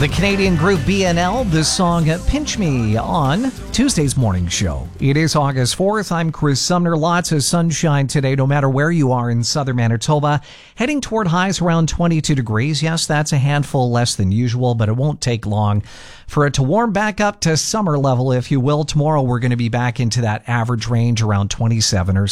The Canadian group BNL, this song Pinch Me on Tuesday's morning show. It is August 4th. I'm Chris Sumner. Lots of sunshine today, no matter where you are in southern Manitoba. Heading toward highs around 22 degrees. Yes, that's a handful less than usual, but it won't take long for it to warm back up to summer level, if you will. Tomorrow we're going to be back into that average range around 27 or